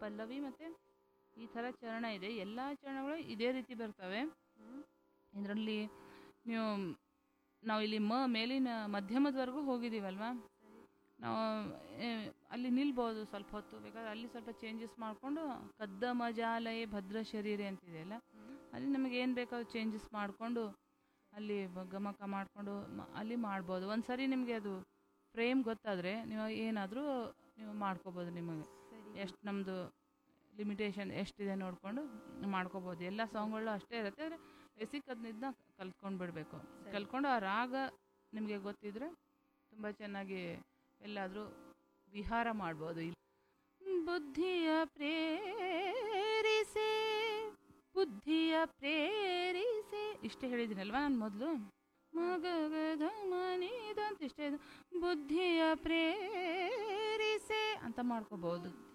ಪಲ್ಲವಿ ಮತ್ತು ಈ ಥರ ಚರಣ ಇದೆ. ಎಲ್ಲ ಚರಣಗಳು ಇದೇ ರೀತಿ ಬರ್ತವೆ. ಇದರಲ್ಲಿ ನೀವು ನಾವು ಇಲ್ಲಿ ಮೇಲಿನ ಮಧ್ಯಮದವರೆಗೂ ಹೋಗಿದ್ದೀವಲ್ವ, ನಾವು ಅಲ್ಲಿ ನಿಲ್ಬೋದು ಸ್ವಲ್ಪ ಹೊತ್ತು. ಬೇಕಾದ್ರೆ ಅಲ್ಲಿ ಸ್ವಲ್ಪ ಚೇಂಜಸ್ ಮಾಡಿಕೊಂಡು ಕದ್ದ ಮಜಾಲಯೇ ಭದ್ರ ಶರೀರೆ ಅಂತಿದೆಯಲ್ಲ, ಅಲ್ಲಿ ನಮಗೆ ಏನು ಬೇಕಾದ್ರೂ ಚೇಂಜಸ್ ಮಾಡಿಕೊಂಡು ಅಲ್ಲಿ ಗಮಕ ಮಾಡಿಕೊಂಡು ಅಲ್ಲಿ ಮಾಡ್ಬೋದು. ಒಂದು ಸರಿ ನಿಮಗೆ ಅದು ಫ್ರೇಮ್ ಗೊತ್ತಾದರೆ ನೀವು ಏನಾದರೂ ನೀವು ಮಾಡ್ಕೋಬೋದು. ನಿಮಗೆ ಎಷ್ಟು ನಮ್ಮದು ಲಿಮಿಟೇಷನ್ ಎಷ್ಟಿದೆ ನೋಡಿಕೊಂಡು ಮಾಡ್ಕೋಬೋದು. ಎಲ್ಲ ಸಾಂಗ್ಗಳು ಅಷ್ಟೇ ಇರುತ್ತೆ. ಆದರೆ ಬೇಸಿಕ್ ಅದನ್ನ ಕಲ್ತ್ಕೊಂಡು ಬಿಡಬೇಕು. ಕಲ್ತ್ಕೊಂಡು ಆ ರಾಗ ನಿಮಗೆ ಗೊತ್ತಿದ್ರೆ ತುಂಬ ಚೆನ್ನಾಗಿ ಎಲ್ಲಾದರೂ ವಿಹಾರ ಮಾಡ್ಬೋದು. ಬುದ್ಧಿಯ ಪ್ರೇರಿಸೆ ಬುದ್ಧಿಯ ಪ್ರೇರಿಸೆ ಇಷ್ಟೇ ಹೇಳಿದ್ದೀನಲ್ವ ನಾನು ಮೊದಲು. ಮಗದ ಮನಿದ ಅಂತ ಇಷ್ಟೇ. ಬುದ್ಧಿಯ ಪ್ರೇರಿಸೆ ಅಂತ ಮಾಡ್ಕೋಬಹುದು.